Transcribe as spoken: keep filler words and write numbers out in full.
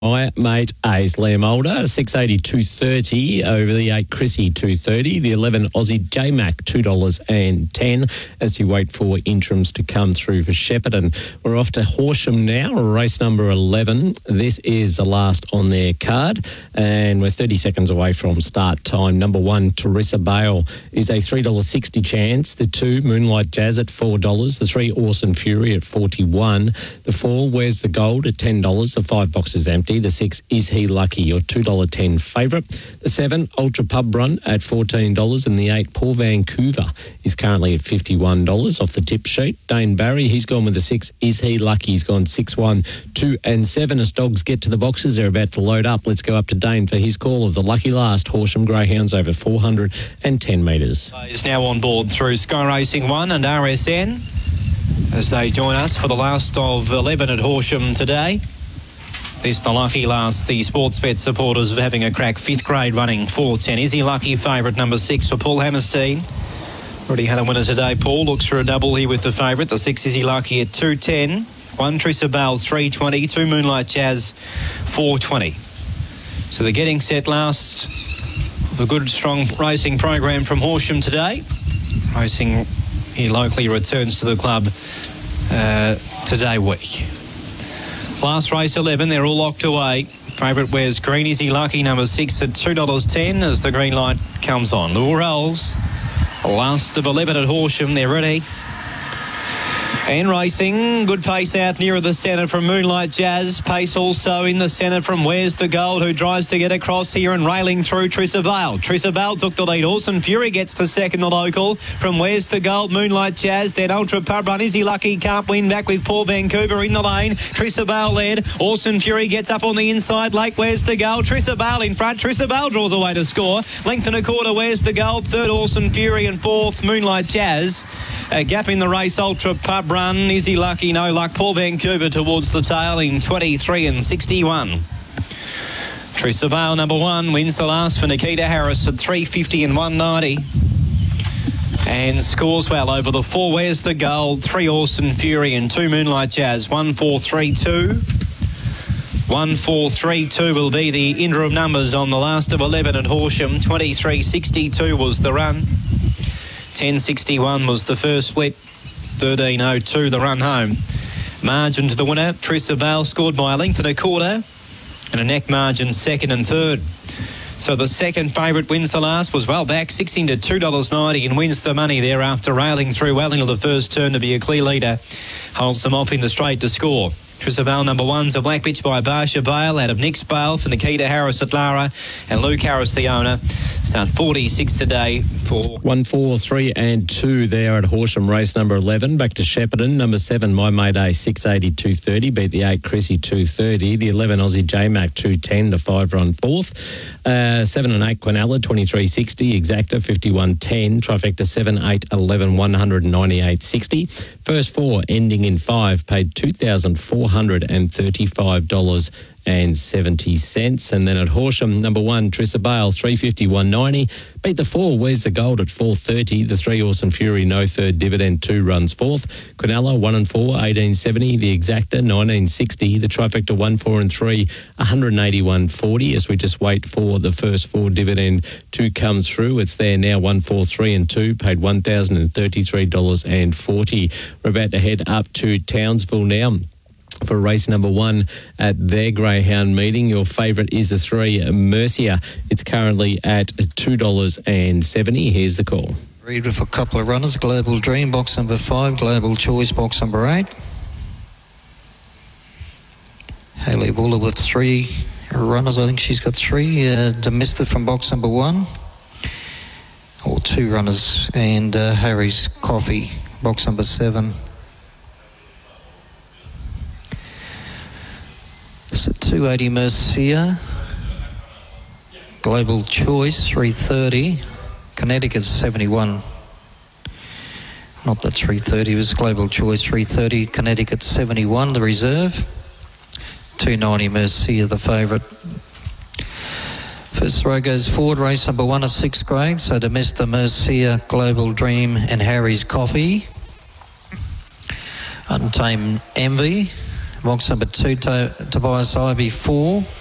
My mate Ace Liam Older, six eighty, two thirty over the eight Chrissy, two thirty, the eleven Aussie J-Mac, two dollars and ten as you wait for interims to come through for Shepparton. We're off to Horsham now, race number eleven. This is the last on their card and we're thirty seconds away from start time. Number one, Teresa Bale, is a three dollars sixty chance. The two, Moonlight Jazz at four dollars. The three, Awesome Fury at forty-one. The four, Where's the Gold at ten dollars. The five box is empty. The six, Is He Lucky, your two dollars ten favourite. The seven, Ultra Pub Run at fourteen dollars. And the eight, Paul Vancouver, is currently at fifty-one dollars off the tip sheet. Dane Barry, he's gone with the six, Is He Lucky. He's gone six, one, two and seven. As dogs get to the boxes, they're about to load up. Let's go up to Dane for his call of the lucky last. Horsham Greyhounds over four hundred ten metres. Is now on board through Sky Racing one and R S N as they join us for the last of eleven at Horsham today. This the lucky last. The Sportsbet supporters of having a crack. Fifth grade running four ten. Is He Lucky favourite number six for Paul Hammerstein. Already had a winner today. Paul looks for a double here with the favourite. The six, Is He Lucky at two ten. One Teresa Bale three twenty. Two Moonlight Jazz four twenty. So they're getting set last of a good strong racing program from Horsham today. Racing here locally returns to the club uh, today week. Last race eleven, they're all locked away. Favourite wears green. Is He Lucky, number six at two dollars ten as the green light comes on. Lure rolls. Last of eleven at Horsham, they're ready. And racing, good pace out nearer the centre from Moonlight Jazz. Pace also in the centre from Where's the Gold, who tries to get across here and railing through Teresa Bale. Teresa Bale took the lead. Awesome Fury gets to second, the local. From Where's the Gold, Moonlight Jazz. Then Ultra Pub Run. Is He Lucky can't win back with Paul Vancouver in the lane. Teresa Bale led. Awesome Fury gets up on the inside. Lake, Where's the Gold. Teresa Bale in front. Teresa Bale draws away to score. Length and a quarter, Where's the Gold. Third, Awesome Fury, and fourth, Moonlight Jazz. A gap in the race, Ultra Pub Run. Is He Lucky? No luck. Paul Vancouver towards the tail in twenty-three and sixty-one. Teresa Bale, number one, wins the last for Nikita Harris at three fifty and one ninety. And scores well over the four. Where's the Gold? Three, Awesome Fury, and two, Moonlight Jazz. One, four, three, two. One, four, three, two will be the interim numbers on the last of eleven at Horsham. twenty-three sixty-two was the run. ten sixty-one was the first split. thirteen oh two the run home. Margin to the winner. Teresa Bale scored by a length and a quarter. And a neck margin second and third. So the second favourite wins the last, was well back, six into two dollars ninety and wins the money there after railing through well into the first turn to be a clear leader. Holds them off in the straight to score. Teresa Bale, number one's a black pitch by Barsha Bale out of Nick's Bale for Nikita Harris at Lara and Luke Harris, the owner. Start forty-six today for one, four, three and two there at Horsham race number eleven. Back to Shepparton. Number seven, My Mate A, six eighty, two thirty. Beat the eight, Chrissy, two thirty. The eleven, Aussie J-Mac, two ten. The five run fourth. Uh, seven and eight, Quinella, twenty-three sixty. Exacta, fifty-one ten. Trifecta, seven, eight, eleven, one ninety-eight sixty. First four, ending in five, paid two thousand four hundred thirty-five dollars and seventy cents. And then at Horsham, number one, Teresa Bale, three fifty, one ninety. Beat the four, Where's the Gold, at four thirty. The three, Awesome Fury, no third dividend, two runs fourth. Quinella, one and four, eighteen seventy. The Exacta, nineteen sixty. The Trifecta, one, four and three, one eighty-one forty. As we just wait for the first four dividend to come through. It's there now, one, four, three and two, paid one thousand thirty-three dollars and forty. We're about to head up to Townsville now for race number one at their Greyhound meeting. Your favourite is the three, Mercia. It's currently at two dollars and seventy. Here's the call. Read with a couple of runners. Global Dream, box number five. Global Choice, box number eight. Hayley Buller with three runners. I think she's got three. Uh, Demista from box number one. Or two runners. And uh, Harry's Coffee, box number seven. So two eighty Mercia, Global Choice three thirty, Connecticut seventy-one. Not that three thirty, it was Global Choice three thirty, Connecticut seventy-one, the reserve. two ninety Mercia, the favourite. First throw goes forward, race number one, a sixth grade. So Demista, Mercia, Global Dream and Harry's Coffee. Untamed Envy. Box number two, to- Tobias Ivy four.